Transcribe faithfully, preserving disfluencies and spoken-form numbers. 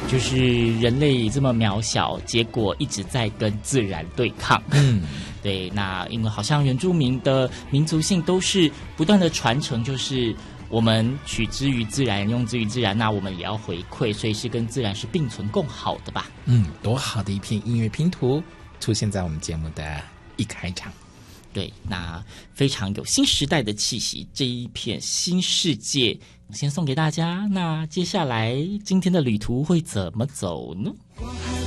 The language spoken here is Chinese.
就是人类这么渺小，结果一直在跟自然对抗。 嗯， 对，那因为好像原住民的民族性都是不断的传承，就是我们取之于自然，用之于自然，那我们也要回馈，所以是跟自然是并存共好的吧。 嗯，多好的一片音乐拼图出现在我们节目的一开场。 对，那非常有新时代的气息，这一片新世界先送给大家。那接下来今天的旅途会怎么走呢？